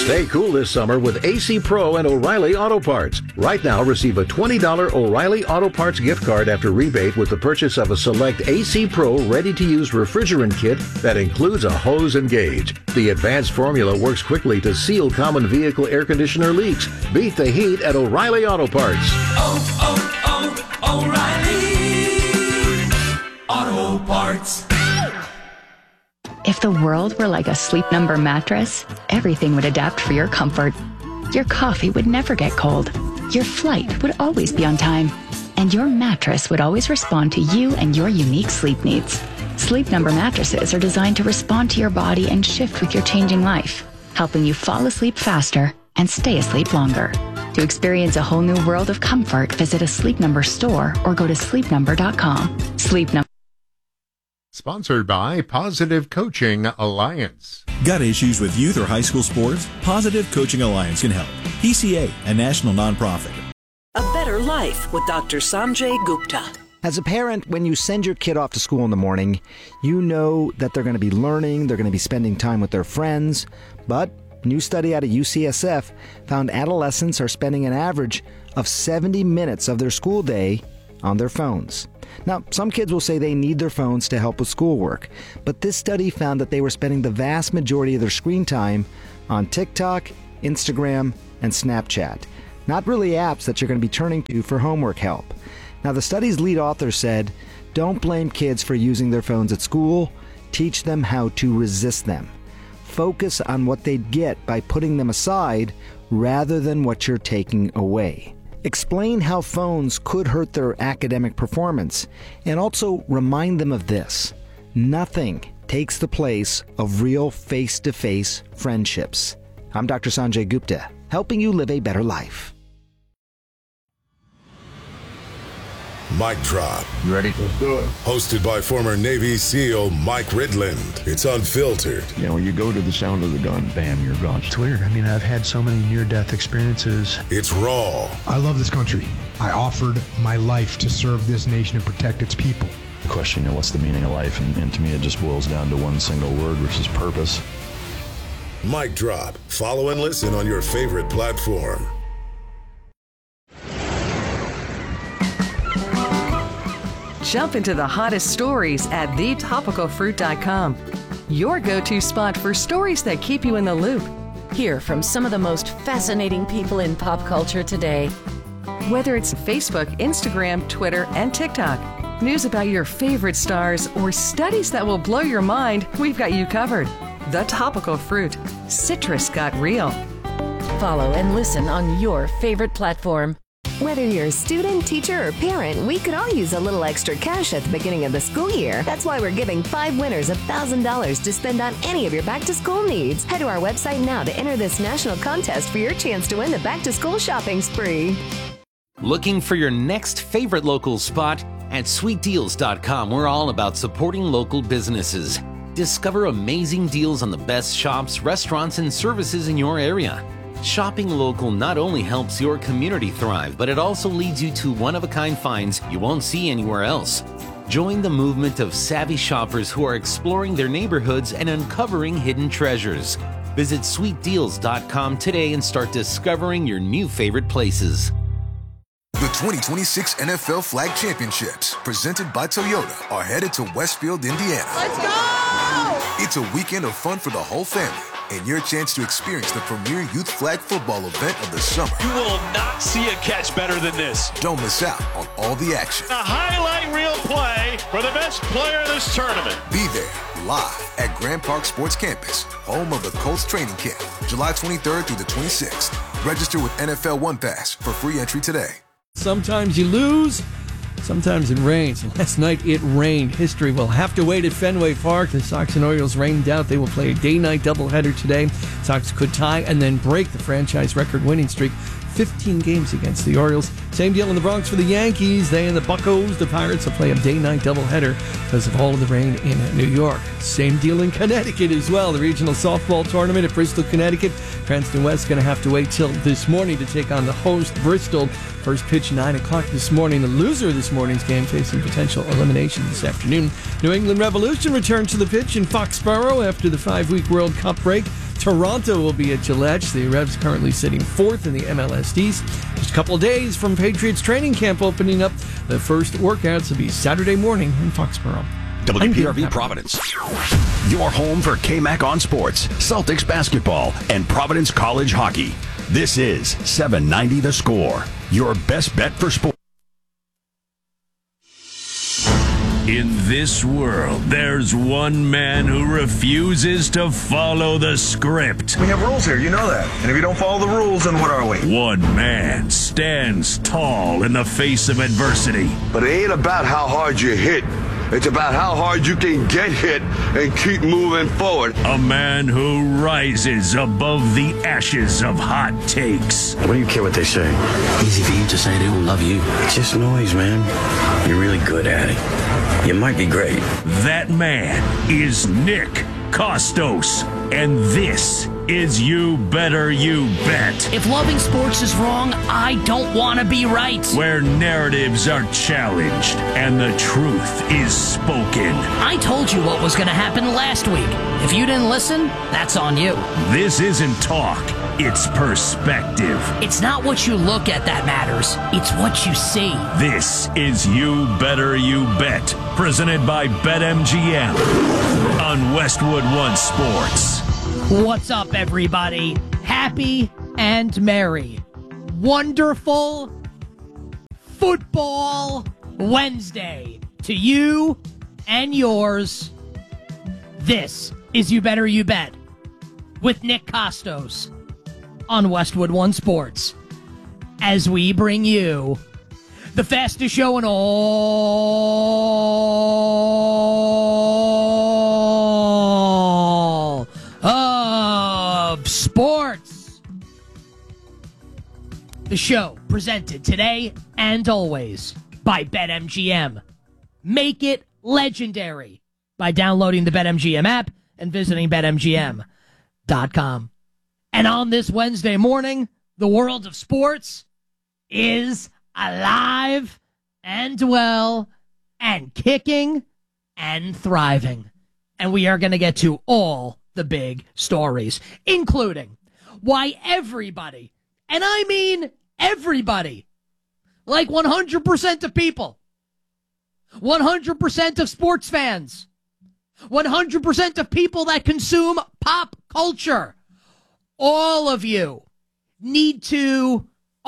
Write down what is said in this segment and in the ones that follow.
Stay cool this summer with AC Pro and O'Reilly Auto Parts. Right now, receive a $20 O'Reilly Auto Parts gift card after rebate with the purchase of a select AC Pro ready-to-use refrigerant kit that includes a hose and gauge. The advanced formula works quickly to seal common vehicle air conditioner leaks. Beat the heat at O'Reilly Auto Parts. O'Reilly Auto Parts. If the world were like a Sleep Number mattress, everything would adapt for your comfort. Your coffee would never get cold. Your flight would always be on time. And your mattress would always respond to you and your unique sleep needs. Sleep Number mattresses are designed to respond to your body and shift with your changing life, helping you fall asleep faster and stay asleep longer. To experience a whole new world of comfort, visit a Sleep Number store or go to sleepnumber.com. Sleep Number. Sponsored by Positive Coaching Alliance. Got issues with youth or high school sports? Positive Coaching Alliance can help. PCA, a national nonprofit. A Better Life with Dr. Sanjay Gupta. As a parent, when you send your kid off to school in the morning, you know that they're going to be learning, they're going to be spending time with their friends. But a new study out of UCSF found adolescents are spending an average of 70 minutes of their school day on their phones. Now, some kids will say they need their phones to help with schoolwork, but this study found that they were spending the vast majority of their screen time on TikTok, Instagram, and Snapchat. Not really apps that you're going to be turning to for homework help. Now, the study's lead author said, "Don't blame kids for using their phones at school. Teach them how to resist them. Focus on what they'd get by putting them aside rather than what you're taking away." Explain how phones could hurt their academic performance, and also remind them of this: nothing takes the place of real face-to-face friendships. I'm Dr. Sanjay Gupta, helping you live a better life. Mic Drop. You ready? Let's do it. Hosted by former Navy SEAL Mike Ridland. It's unfiltered. You know, when you go to the sound of the gun, bam, you're gone. It's weird. I mean, I've had so many near-death experiences. It's raw. I love this country. I offered my life to serve this nation and protect its people. The question, what's the meaning of life? And to me, it just boils down to one single word, which is purpose. Mic Drop. Follow and listen on your favorite platform. Jump into the hottest stories at thetopicalfruit.com. Your go-to spot for stories that keep you in the loop. Hear from some of the most fascinating people in pop culture today. Whether it's Facebook, Instagram, Twitter, and TikTok, news about your favorite stars, or studies that will blow your mind, we've got you covered. The Topical Fruit. Citrus got real. Follow and listen on your favorite platform. Whether you're a student, teacher, or parent, we could all use a little extra cash at the beginning of the school year. That's why we're giving 5 winners $1,000 to spend on any of your back-to-school needs. Head to our website now to enter this national contest for your chance to win the back-to-school shopping spree. Looking for your next favorite local spot? At sweetdeals.com, we're all about supporting local businesses. Discover amazing deals on the best shops, restaurants, and services in your area. Shopping local not only helps your community thrive, but it also leads you to one-of-a-kind finds you won't see anywhere else. Join the movement of savvy shoppers who are exploring their neighborhoods and uncovering hidden treasures. Visit sweetdeals.com today and start discovering your new favorite places. The 2026 NFL Flag Championships, presented by Toyota, are headed to Westfield, Indiana. Let's go! It's a weekend of fun for the whole family, and your chance to experience the premier youth flag football event of the summer. You will not see a catch better than this. Don't miss out on all the action. A highlight reel play for the best player of this tournament. Be there live at Grand Park Sports Campus, home of the Colts training camp, July 23rd through the 26th. Register with NFL One Pass for free entry today. Sometimes you lose, sometimes it rains. Last night it rained. History will have to wait at Fenway Park. The Sox and Orioles rained out. They will play a day-night doubleheader today. Sox could tie and then break the franchise record winning streak. 15 games against the Orioles. Same deal in the Bronx for the Yankees. They and the Buccos, the Pirates, will play a day-night doubleheader because of all of the rain in New York. Same deal in Connecticut as well. The regional softball tournament at Bristol, Connecticut. Cranston West going to have to wait till this morning to take on the host, Bristol. First pitch 9 o'clock this morning. The loser of this morning's game facing potential elimination this afternoon. New England Revolution returned to the pitch in Foxborough after the 5-week World Cup break. Toronto will be at Gillette. The Revs currently sitting 4th in the MLS East. Just a couple of days from Patriots training camp opening up. The first workouts will be Saturday morning in Foxborough. WPRV Providence. Your home for KMAC on sports, Celtics basketball, and Providence College hockey. This is 790 The Score, your best bet for sports. In this world, there's one man who refuses to follow the script. We have rules here, you know that. And if you don't follow the rules, then what are we? One man stands tall in the face of adversity. But it ain't about how hard you hit. It's about how hard you can get hit and keep moving forward. A man who rises above the ashes of hot takes. What do you care what they say? Easy for you to say they don't love you. It's just noise, man. You're really good at it. You might be great. That man is Nick Kostos. And this is You Better You Bet. If loving sports is wrong, I don't want to be right. Where narratives are challenged and the truth is spoken. I told you what was going to happen last week. If you didn't listen, that's on you. This isn't talk, it's perspective. It's not what you look at that matters. It's what you see. This is You Better You Bet, presented by BetMGM on Westwood One Sports. What's up, everybody? Happy and merry. Wonderful Football Wednesday to you and yours. This is You Better You Bet with Nick Kostos on Westwood One Sports as we bring you the fastest show in all of sports. The show presented today and always by BetMGM. Make it legendary by downloading the BetMGM app and visiting BetMGM.com. And on this Wednesday morning, the world of sports is alive and well and kicking and thriving. And we are going to get to all the big stories, including why everybody, and I mean everybody, like 100% of people, 100% of sports fans, 100% of people that consume pop culture, all of you need to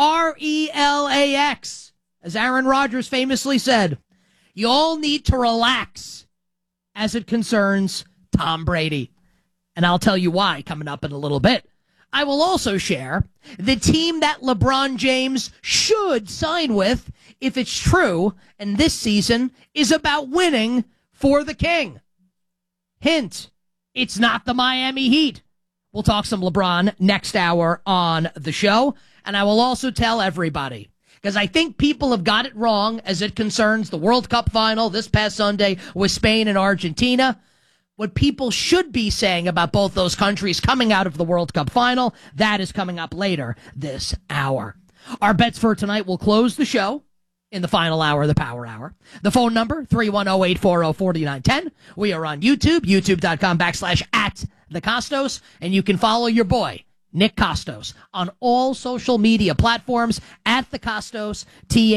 RELAX. As Aaron Rodgers famously said, you all need to relax as it concerns Tom Brady. And I'll tell you why coming up in a little bit. I will also share the team that LeBron James should sign with if it's true, and this season is about winning for the king. Hint, it's not the Miami Heat. We'll talk some LeBron next hour on the show, and I will also tell everybody, because I think people have got it wrong as it concerns the World Cup final this past Sunday with Spain and Argentina. What people should be saying about both those countries coming out of the World Cup final, that is coming up later this hour. Our bets for tonight will close the show in the final hour of the Power Hour. The phone number, 310-840-4910. We are on YouTube, youtube.com/@thekostos, and you can follow your boy, Nick Kostos, on all social media platforms at the Kostos,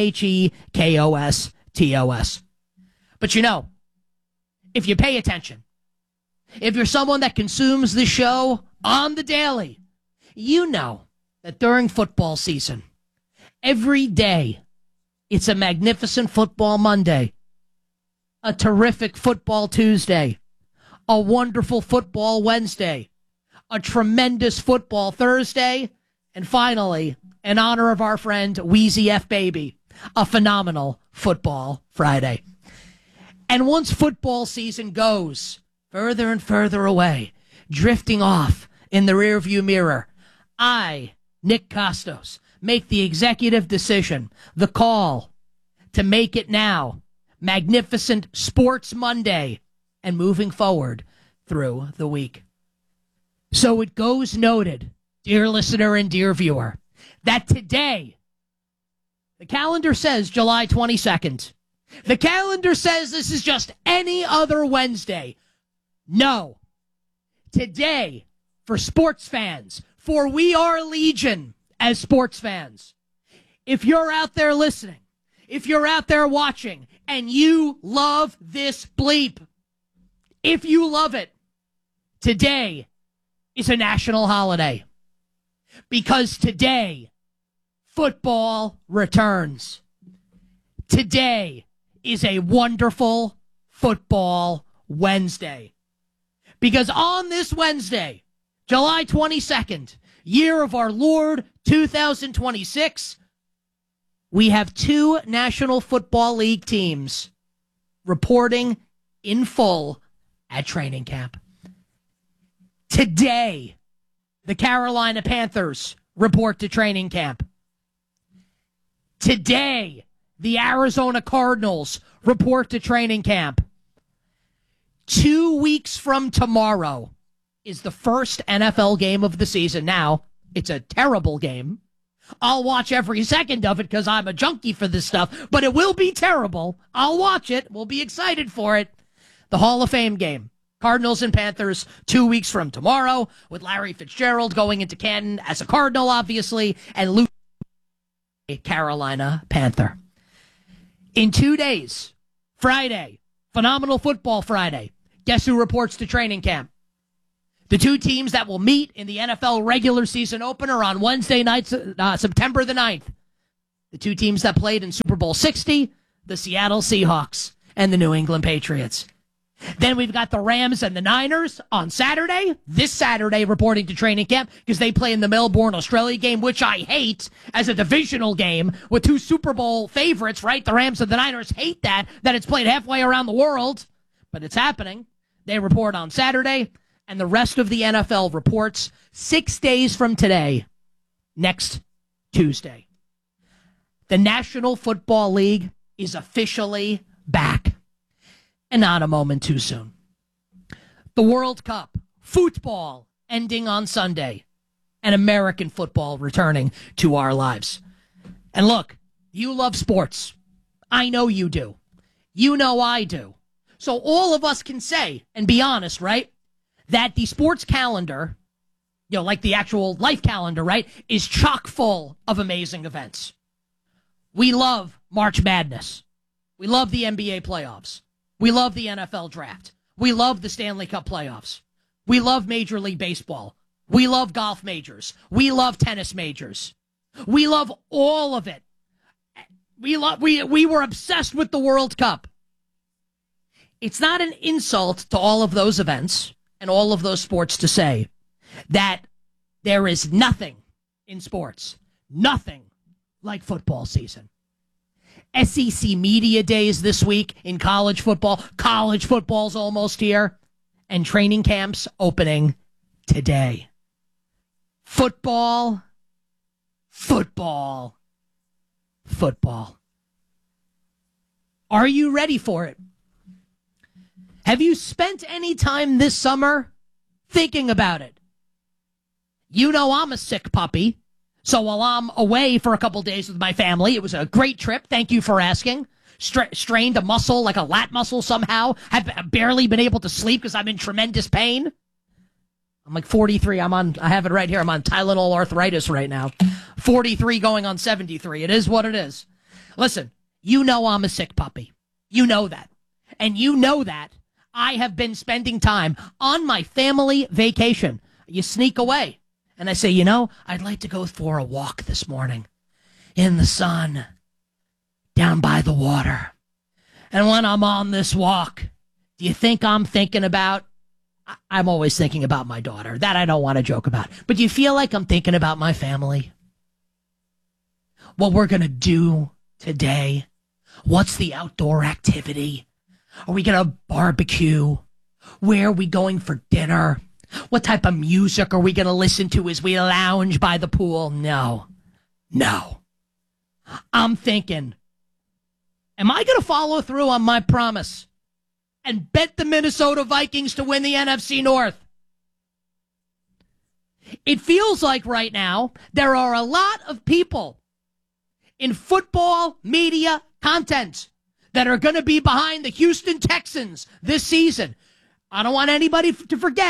TheKostos. But you know, if you pay attention, if you're someone that consumes the show on the daily, you know that during football season, every day, it's a magnificent football Monday, a terrific football Tuesday, a wonderful football Wednesday, a tremendous football Thursday, and finally, in honor of our friend Wheezy F. Baby, a phenomenal football Friday. And once football season goes further and further away, drifting off in the rearview mirror, I, Nick Kostos, make the executive decision, the call, to make it now Magnificent Sports Monday and moving forward through the week. So it goes noted, dear listener and dear viewer, that today, the calendar says July 22nd. The calendar says this is just any other Wednesday. No. Today, for sports fans, for we are legion as sports fans. If you're out there listening, if you're out there watching, and you love this bleep, if you love it, today is a national holiday. Because today, football returns. Today is a wonderful football Wednesday. Because on this Wednesday, July 22nd, year of our Lord 2026, we have 2 National Football League teams reporting in full at training camp. Today, the Carolina Panthers report to training camp. Today, the Arizona Cardinals report to training camp. 2 weeks from tomorrow is the first NFL game of the season. Now, it's a terrible game. I'll watch every second of it because I'm a junkie for this stuff, but it will be terrible. I'll watch it. We'll be excited for it. The Hall of Fame game. Cardinals and Panthers 2 weeks from tomorrow, with Larry Fitzgerald going into Canton as a Cardinal, obviously, and Luke, a Carolina Panther. In 2 days, Friday, Phenomenal Football Friday. Guess who reports to training camp? The 2 teams that will meet in the NFL regular season opener on Wednesday night, September the 9th. The 2 teams that played in Super Bowl 60, the Seattle Seahawks and the New England Patriots. Then we've got the Rams and the Niners on Saturday, this Saturday, reporting to training camp because they play in the Melbourne, Australia game, which I hate as a divisional game with 2 Super Bowl favorites, right? The Rams and the Niners hate that it's played halfway around the world, but it's happening. They report on Saturday. And the rest of the NFL reports 6 days from today, next Tuesday. The National Football League is officially back. And not a moment too soon. The World Cup, football ending on Sunday, and American football returning to our lives. And look, you love sports. I know you do. You know I do. So all of us can say, and be honest, right? That the sports calendar, like the actual life calendar, right, is chock full of amazing events. We love March Madness. We love the NBA playoffs. We love the NFL draft. We love the Stanley Cup playoffs. We love Major League Baseball. We love golf majors. We love tennis majors. We love all of it. We were obsessed with the World Cup. It's not an insult to all of those events and all of those sports to say that there is nothing in sports, nothing like football season. SEC Media Days this week in college football. College football's almost here. And training camps opening today. Football, football, football. Are you ready for it? Have you spent any time this summer thinking about it? You know I'm a sick puppy, so while I'm away for a couple days with my family, it was a great trip. Thank you for asking. Strained a muscle, like a lat muscle somehow. Have barely been able to sleep because I'm in tremendous pain. I'm like 43. I have it right here. I'm on Tylenol arthritis right now. 43 going on 73. It is what it is. Listen, you know I'm a sick puppy. You know that. And you know that I have been spending time on my family vacation. You sneak away. And I say, I'd like to go for a walk this morning in the sun down by the water. And when I'm on this walk, do you think I'm thinking about, I'm always thinking about my daughter. That I don't want to joke about. But do you feel like I'm thinking about my family? What we're going to do today? What's the outdoor activity? Are we going to barbecue? Where are we going for dinner? What type of music are we going to listen to as we lounge by the pool? No. I'm thinking, am I going to follow through on my promise and bet the Minnesota Vikings to win the NFC North? It feels like right now there are a lot of people in football media content that are going to be behind the Houston Texans this season. I don't want anybody to forget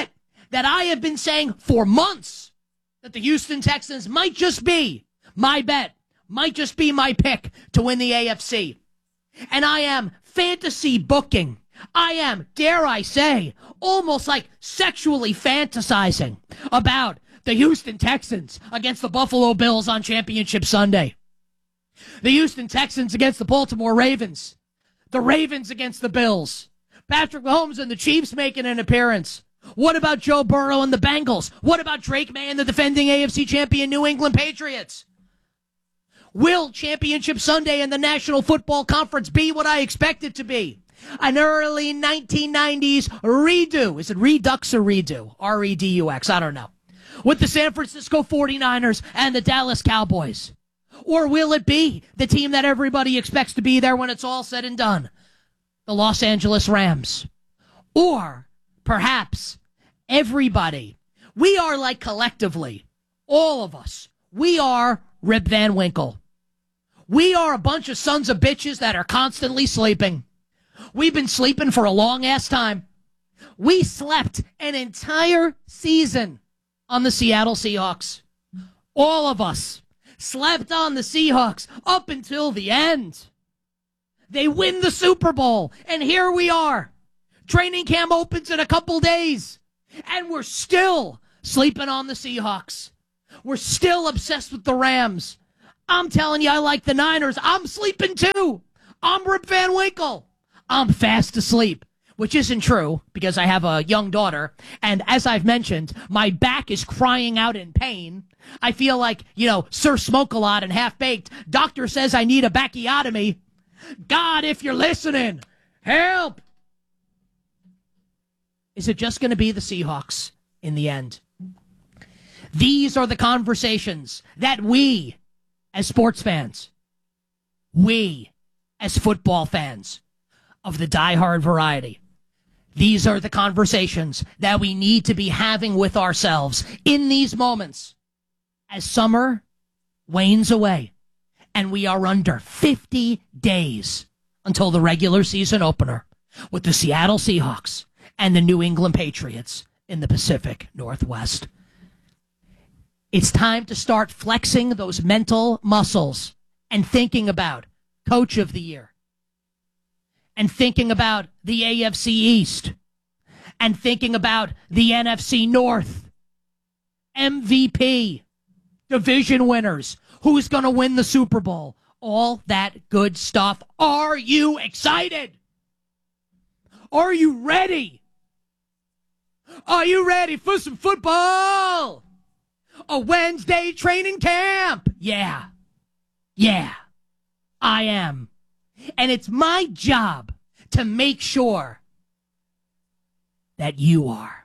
that I have been saying for months that the Houston Texans might just be my bet, might just be my pick to win the AFC. And I am fantasy booking. I am, dare I say, almost like sexually fantasizing about the Houston Texans against the Buffalo Bills on Championship Sunday. The Houston Texans against the Baltimore Ravens. The Ravens against the Bills. Patrick Mahomes and the Chiefs making an appearance. What about Joe Burrow and the Bengals? What about Drake May and the defending AFC champion New England Patriots? Will Championship Sunday in the National Football Conference be what I expect it to be? An early 1990s redo. Is it Redux or Redo? R-E-D-U-X. I don't know. With the San Francisco 49ers and the Dallas Cowboys. Or will it be the team that everybody expects to be there when it's all said and done? The Los Angeles Rams. Or perhaps everybody. We are like collectively, all of us, we are Rip Van Winkle. We are a bunch of sons of bitches that are constantly sleeping. We've been sleeping for a long-ass time. We slept an entire season on the Seattle Seahawks. All of us slept on the Seahawks up until the end. They win the Super Bowl, and here we are. Training camp opens in a couple days, and we're still sleeping on the Seahawks. We're still obsessed with the Rams. I'm telling you, I like the Niners. I'm sleeping too. I'm Rip Van Winkle. I'm fast asleep, which isn't true because I have a young daughter. And as I've mentioned, my back is crying out in pain. I feel like, Sir Smoke-A-Lot and Half-Baked. Doctor says I need a backiotomy. God, if you're listening, help. Is it just going to be the Seahawks in the end? These are the conversations that we, as sports fans, we, as football fans of the diehard variety, these are the conversations that we need to be having with ourselves in these moments as summer wanes away and we are under 50 days until the regular season opener with the Seattle Seahawks and the New England Patriots in the Pacific Northwest. It's time to start flexing those mental muscles and thinking about Coach of the Year and thinking about the AFC East and thinking about the NFC North, MVP, division winners, who's going to win the Super Bowl, all that good stuff. Are you excited? Are you ready? Are you ready for some football? A Wednesday training camp. Yeah, I am. And it's my job to make sure that you are.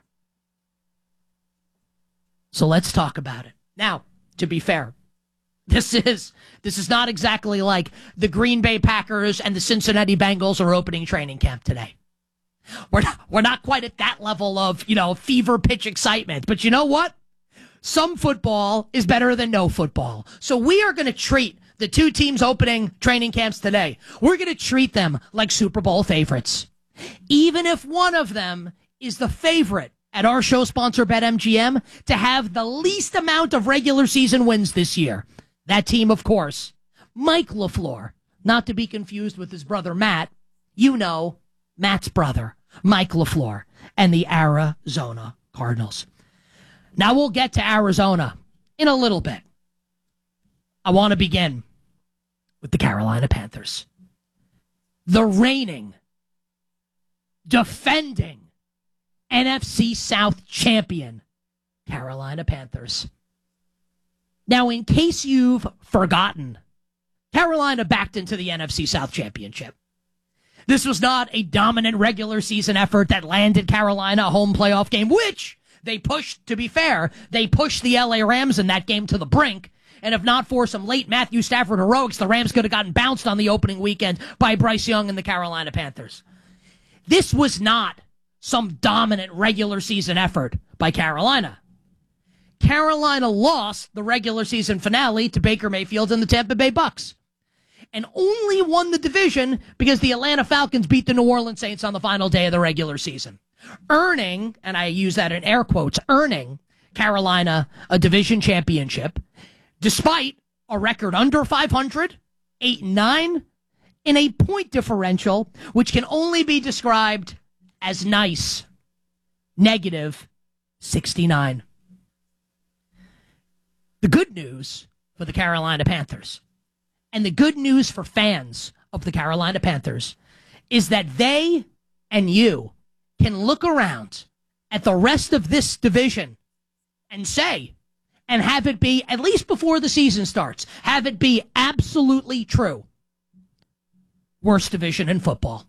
So let's talk about it. Now, to be fair, this is not exactly like the Green Bay Packers and the Cincinnati Bengals are opening training camp today. We're not quite at that level of, fever pitch excitement. But you know what? Some football is better than no football. So we are going to treat the two teams opening training camps today, we're going to treat them like Super Bowl favorites. Even if one of them is the favorite at our show sponsor BetMGM to have the least amount of regular season wins this year. That team, of course, Mike LaFleur, not to be confused with his brother Matt. Matt's brother, Mike LaFleur, and the Arizona Cardinals. Now we'll get to Arizona in a little bit. I want to begin with the Carolina Panthers. The reigning, defending NFC South champion, Carolina Panthers. Now, in case you've forgotten, Carolina backed into the NFC South Championship. This was not a dominant regular season effort that landed Carolina a home playoff game, which they pushed, to be fair, they pushed the LA Rams in that game to the brink. And if not for some late Matthew Stafford heroics, the Rams could have gotten bounced on the opening weekend by Bryce Young and the Carolina Panthers. This was not some dominant regular season effort by Carolina. Carolina lost the regular season finale to Baker Mayfield and the Tampa Bay Bucks, and only won the division because the Atlanta Falcons beat the New Orleans Saints on the final day of the regular season. earning, and I use that in air quotes, earning Carolina a division championship, despite a record under 500, 8-9, in a point differential, which can only be described as nice, negative 69. The good news for the Carolina Panthers, and the good news for fans of the Carolina Panthers, is that they and you can look around at the rest of this division and say, and have it be, at least before the season starts, have it be absolutely true. Worst division in football.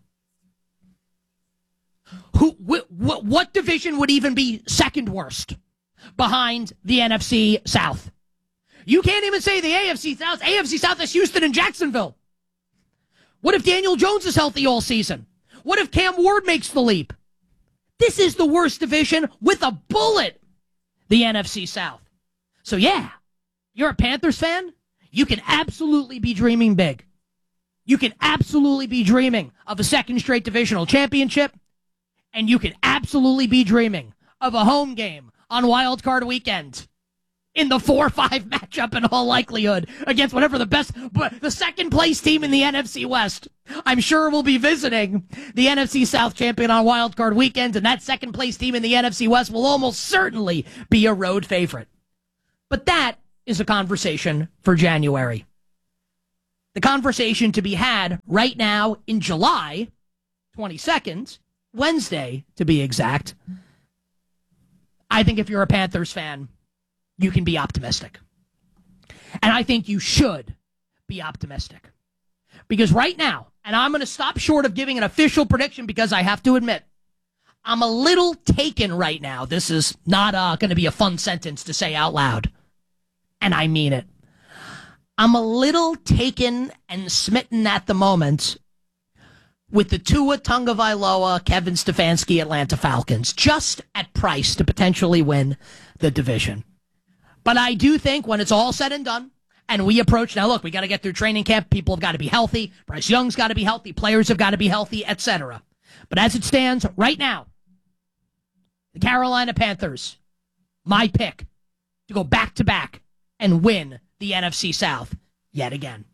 What division would even be second worst behind the NFC South? You can't even say the AFC South. AFC South is Houston and Jacksonville. What if Daniel Jones is healthy all season? What if Cam Ward makes the leap? This is the worst division with a bullet, the NFC South. So yeah, you're a Panthers fan, you can absolutely be dreaming big. You can absolutely be dreaming of a second straight divisional championship, and you can absolutely be dreaming of a home game on Wild Card Weekend in the 4-5 matchup in all likelihood against whatever the second place team in the NFC West. I'm sure we'll be visiting the NFC South champion on Wild Card Weekend, and that second place team in the NFC West will almost certainly be a road favorite. But that is a conversation for January. The conversation to be had right now in July 22nd, Wednesday to be exact. I think if you're a Panthers fan, you can be optimistic. And I think you should be optimistic. Because right now, and I'm going to stop short of giving an official prediction because I have to admit, I'm a little taken right now. This is not going to be a fun sentence to say out loud. And I mean it. I'm a little taken and smitten at the moment with the Tua Tagovailoa, Kevin Stefanski Atlanta Falcons, just at price to potentially win the division. But I do think when it's all said and done, and we approach, now look, we got to get through training camp, people have got to be healthy, Bryce Young's got to be healthy, players have got to be healthy, etc. But as it stands right now, the Carolina Panthers, my pick to go back-to-back and win the NFC South yet again.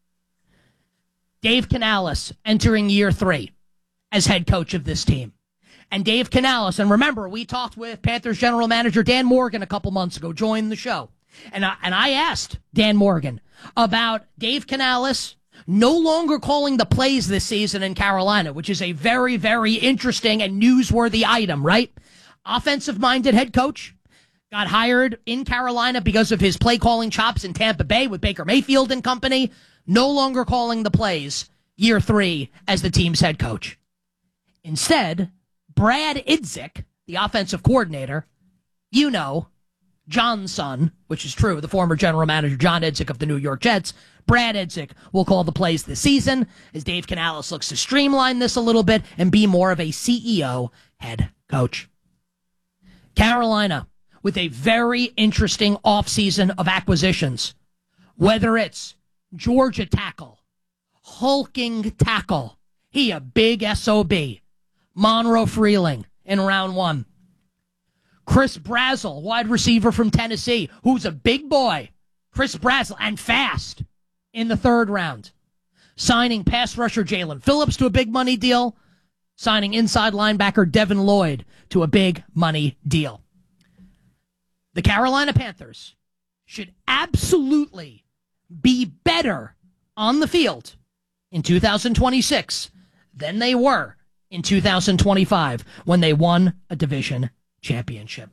Dave Canales entering year 3 as head coach of this team. And Dave Canales, and remember, we talked with Panthers general manager Dan Morgan a couple months ago, joined the show. And I asked Dan Morgan about Dave Canales no longer calling the plays this season in Carolina, which is a very, very interesting and newsworthy item, right? Offensive-minded head coach. Got hired in Carolina because of his play calling chops in Tampa Bay with Baker Mayfield and company. No longer calling the plays year 3 as the team's head coach. Instead, Brad Idzik, the offensive coordinator, you know, John's son, which is true, the former general manager John Idzik of the New York Jets, Brad Idzik will call the plays this season as Dave Canales looks to streamline this a little bit and be more of a CEO head coach. Carolina, with a very interesting offseason of acquisitions, whether it's Georgia tackle, hulking tackle, he a big SOB, Monroe Freeling in round 1. Chris Brazzell, wide receiver from Tennessee, who's a big boy, Chris Brazzell, and fast in the 3rd round. Signing pass rusher Jalen Phillips to a big money deal, signing inside linebacker Devin Lloyd to a big money deal. The Carolina Panthers should absolutely be better on the field in 2026 than they were in 2025 when they won a division championship.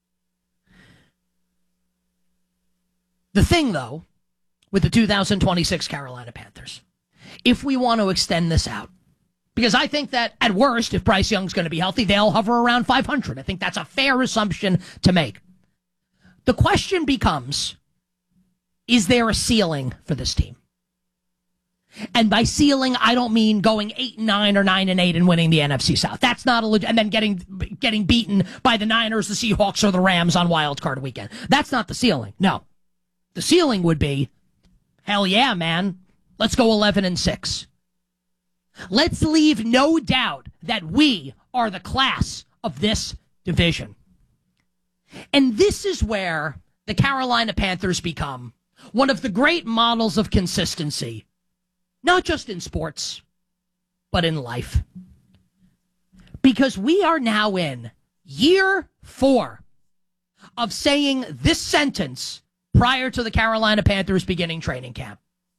The thing, though, with the 2026 Carolina Panthers, if we want to extend this out, because I think that at worst, if Bryce Young's going to be healthy, they'll hover around 500. I think that's a fair assumption to make. The question becomes, is there a ceiling for this team? And by ceiling, I don't mean going 8-9 or 9-8 and winning the NFC South. That's not a and then getting beaten by the Niners, the Seahawks, or the Rams on Wild Card Weekend. That's not the ceiling. No, the ceiling would be, hell yeah, man, let's go 11-6. Let's leave no doubt that we are the class of this division. And this is where the Carolina Panthers become one of the great models of consistency, not just in sports, but in life. Because we are now in year 4 of saying this sentence prior to the Carolina Panthers beginning training camp.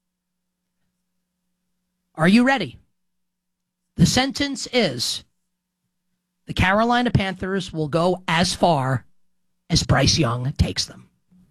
Are you ready? The sentence is, the Carolina Panthers will go as far as Bryce Young takes them.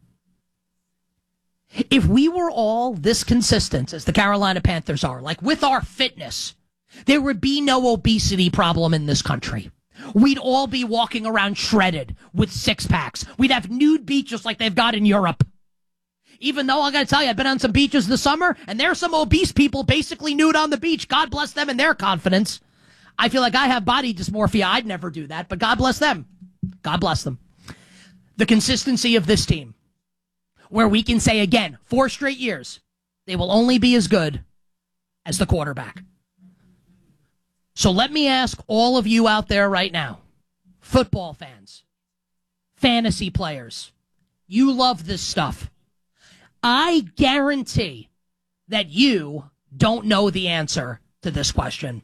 If we were all this consistent as the Carolina Panthers are, like with our fitness, there would be no obesity problem in this country. We'd all be walking around shredded with six-packs. We'd have nude beaches like they've got in Europe. Even though, I got to tell you, I've been on some beaches this summer, and there are some obese people basically nude on the beach. God bless them and their confidence. I feel like I have body dysmorphia. I'd never do that, but God bless them. God bless them. The consistency of this team, where we can say again, 4 straight years, they will only be as good as the quarterback. So let me ask all of you out there right now, football fans, fantasy players, you love this stuff. I guarantee that you don't know the answer to this question.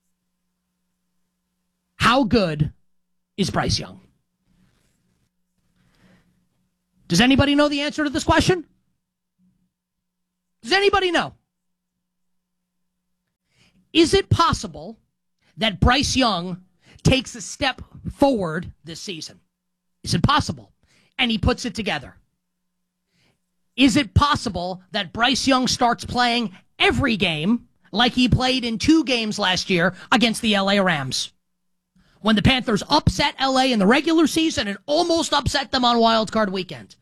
How good is Bryce Young? Does anybody know the answer to this question? Does anybody know? Is it possible that Bryce Young takes a step forward this season? Is it possible? And he puts it together. Is it possible that Bryce Young starts playing every game like he played in 2 games last year against the LA Rams, when the Panthers upset LA in the regular season and almost upset them on Wild Card Weekend?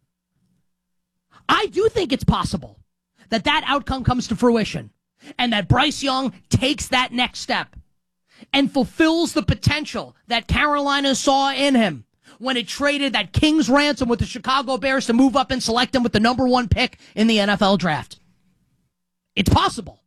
I do think it's possible that that outcome comes to fruition and that Bryce Young takes that next step and fulfills the potential that Carolina saw in him when it traded that king's ransom with the Chicago Bears to move up and select him with the number 1 pick in the NFL draft. It's possible.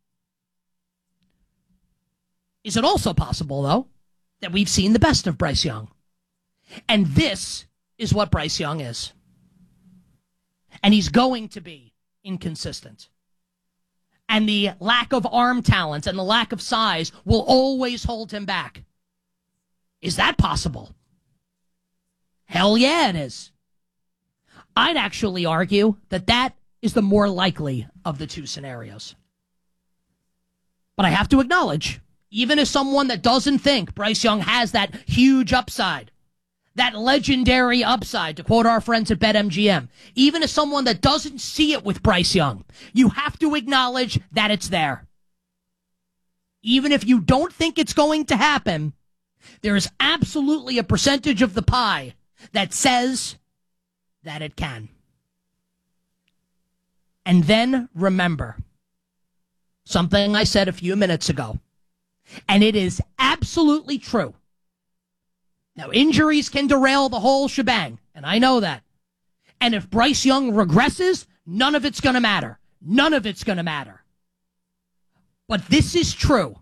Is it also possible, though, that we've seen the best of Bryce Young? And this is what Bryce Young is. And he's going to be inconsistent. And the lack of arm talent and the lack of size will always hold him back. Is that possible? Hell yeah, it is. I'd actually argue that that is the more likely of the 2 scenarios. But I have to acknowledge, even as someone that doesn't think Bryce Young has that huge upside, that legendary upside, to quote our friends at BetMGM, even as someone that doesn't see it with Bryce Young, you have to acknowledge that it's there. Even if you don't think it's going to happen, there is absolutely a percentage of the pie that says that it can. And then remember something I said a few minutes ago, and it is absolutely true. Now, injuries can derail the whole shebang, and I know that. And if Bryce Young regresses, none of it's going to matter. None of it's going to matter. But this is true.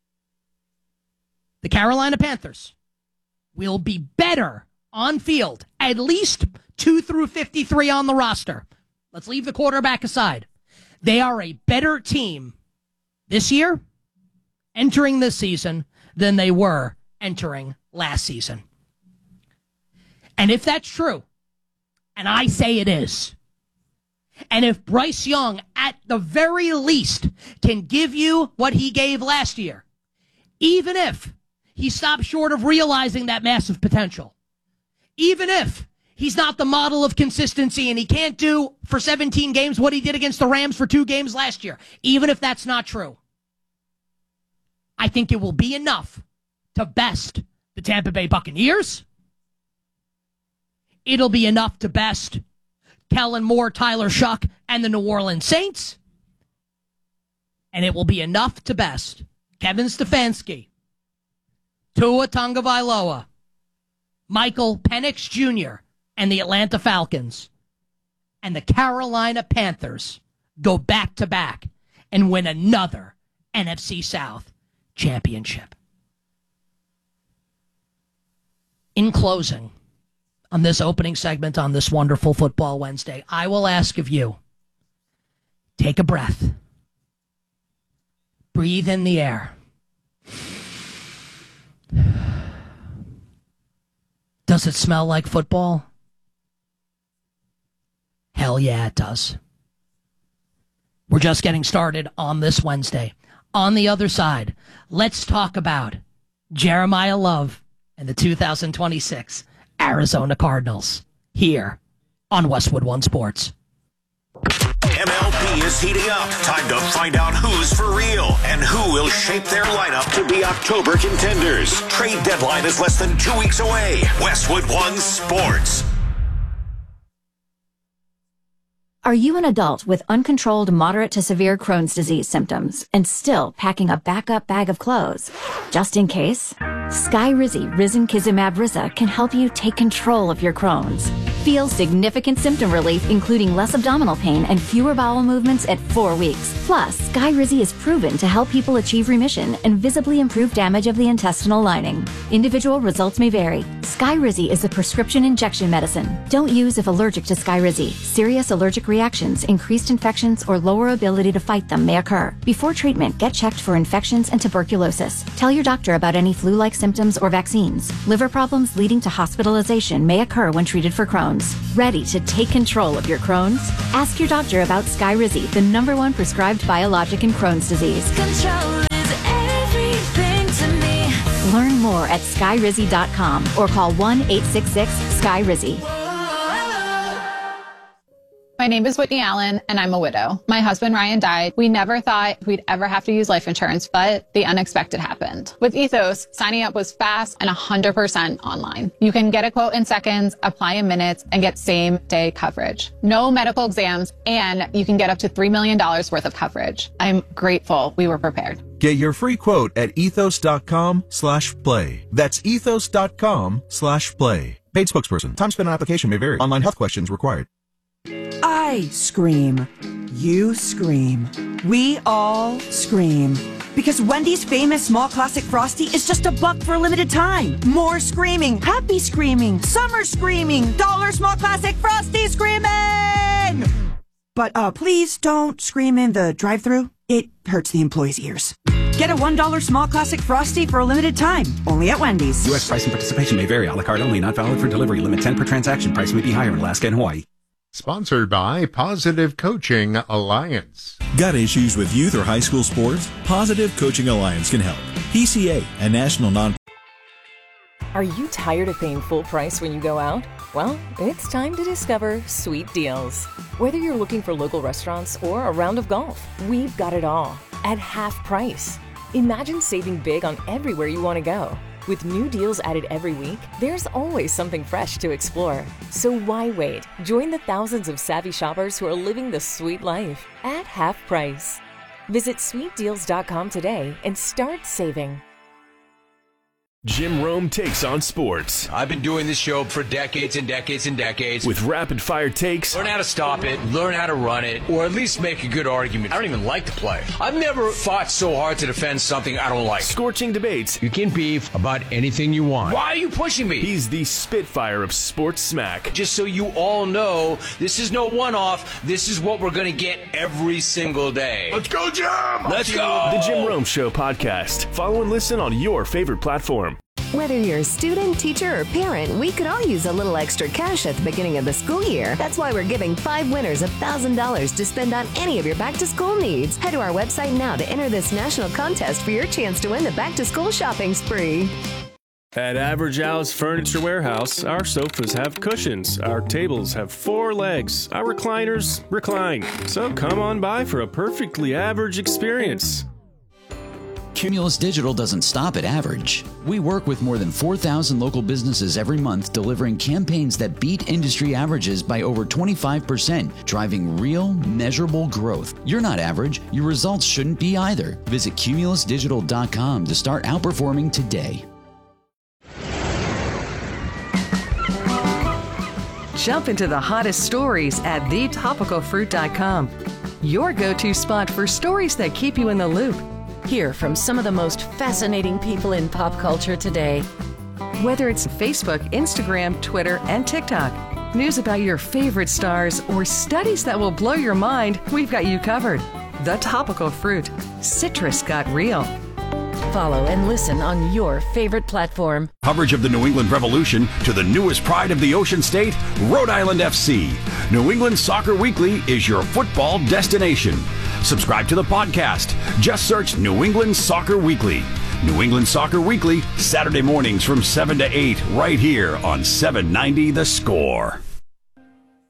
The Carolina Panthers will be better on field, at least 2 through 53 on the roster. Let's leave the quarterback aside. They are a better team this year, entering this season, than they were entering last season. And if that's true, and I say it is, and if Bryce Young, at the very least, can give you what he gave last year, even if he stops short of realizing that massive potential, even if he's not the model of consistency and he can't do for 17 games what he did against the Rams for 2 games last year, even if that's not true, I think it will be enough to best the Tampa Bay Buccaneers. It'll be enough to best Kellen Moore, Tyler Shuck, and the New Orleans Saints. And it will be enough to best Kevin Stefanski, Tua Tagovailoa, Michael Penix Jr., and the Atlanta Falcons. And the Carolina Panthers go back-to-back and win another NFC South championship. in closing, on this opening segment on this wonderful Football Wednesday, I will ask of you, take a breath. Breathe in the air. Does it smell like football? Hell yeah, it does. We're just getting started on this Wednesday. On the other side, let's talk about Jeremiah Love and the 2026 Arizona Cardinals here on Westwood One Sports. MLB is heating up. Time to find out who's for real and who will shape their lineup to be October contenders. Trade deadline is less than 2 weeks away. Westwood One Sports. Are you an adult with uncontrolled moderate to severe Crohn's disease symptoms and still packing a backup bag of clothes? Just in case, Skyrizi Risankizumab Riza can help you take control of your Crohn's. Feel significant symptom relief, including less abdominal pain and fewer bowel movements at 4 weeks. Plus, Skyrizi is proven to help people achieve remission and visibly improve damage of the intestinal lining. Individual results may vary. Skyrizi is a prescription injection medicine. Don't use if allergic to Skyrizi. Serious allergic reactions, increased infections, or lower ability to fight them may occur. Before treatment, get checked for infections and tuberculosis. Tell your doctor about any flu-like symptoms or vaccines. Liver problems leading to hospitalization may occur when treated for Crohn's. Ready to take control of your Crohn's? Ask your doctor about Skyrizi, the #1 prescribed biologic in Crohn's disease. Control is everything to me. Learn more at Skyrizi.com or call 1-866-SKYRIZI. My name is Whitney Allen, and I'm a widow. My husband, Ryan, died. We never thought we'd ever have to use life insurance, but the unexpected happened. With Ethos, signing up was fast and 100% online. You can get a quote in seconds, apply in minutes, and get same-day coverage. No medical exams, and you can get up to $3 million worth of coverage. I'm grateful we were prepared. Get your free quote at ethos.com/play. That's ethos.com/play. Paid spokesperson. Time spent on application may vary. Online health questions required. I scream. You scream. We all scream. Because Wendy's famous small classic Frosty is just $1 for a limited time. More screaming, happy screaming, summer screaming, dollar small classic Frosty screaming! But please don't scream in the drive-thru. It hurts the employees' ears. Get a $1 small classic Frosty for a limited time. Only at Wendy's. U.S. price and participation may vary. A la carte only. Not valid for delivery. Limit 10 per transaction. Price may be higher in Alaska and Hawaii. Sponsored by Positive Coaching Alliance. Got issues with youth or high school sports? Positive Coaching Alliance can help. PCA, a national non. Are you tired of paying full price when you go out? Well, it's time to discover Sweet Deals. Whether you're looking for local restaurants or a round of golf, we've got it all at half price. Imagine saving big on everywhere you want to go. With new deals added every week, there's always something fresh to explore. So why wait? Join the thousands of savvy shoppers who are living the sweet life at half price. Visit sweetdeals.com today and start saving. Jim Rome takes on sports. I've been doing this show for decades and decades and decades. With rapid-fire takes. Learn how to stop it, learn how to run it, or at least make a good argument. I don't even like the play. I've never fought so hard to defend something I don't like. Scorching debates. You can beef about anything you want. Why are you pushing me? He's the Spitfire of sports smack. Just so you all know, this is no one-off. This is what we're going to get every single day. Let's go, Jim! Let's go! The Jim Rome Show podcast. Follow and listen on your favorite platform. Whether you're a student, teacher, or parent, we could all use a little extra cash at the beginning of the school year. That's why we're giving 5 winners $1,000 to spend on any of your back-to-school needs. Head to our website now to enter this national contest for your chance to win the back-to-school shopping spree. At Average Al's Furniture Warehouse, our sofas have cushions, our tables have 4 legs, our recliners recline. So come on by for a perfectly average experience. Cumulus Digital doesn't stop at average. We work with more than 4,000 local businesses every month, delivering campaigns that beat industry averages by over 25%, driving real, measurable growth. You're not average. Your results shouldn't be either. Visit cumulusdigital.com to start outperforming today. Jump into the hottest stories at thetopicalfruit.com. Your go-to spot for stories that keep you in the loop. Hear from some of the most fascinating people in pop culture today Whether it's Facebook, Instagram, Twitter, and TikTok, news about your favorite stars, or studies that will blow your mind, we've got you covered. The Topical Fruit. Citrus got real. Follow and listen on your favorite platform. Coverage of the New England Revolution to the newest pride of the Ocean State, Rhode Island FC. New England Soccer Weekly is your football destination. Subscribe to the podcast. Just search New England Soccer Weekly. New England Soccer Weekly, Saturday mornings from 7 to 8, right here on 790 The Score.